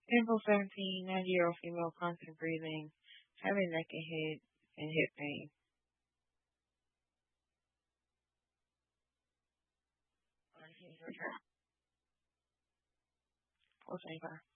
Info 17, 90-year-old female constant breathing, having neck and head and hip pain. Alright, 425.